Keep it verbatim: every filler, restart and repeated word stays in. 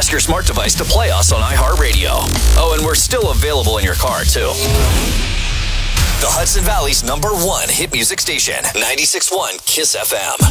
Ask your smart device to play us on iHeartRadio. Oh, and we're still available in your car, too. The Hudson Valley's number one hit music station, ninety-six point one KISS F M.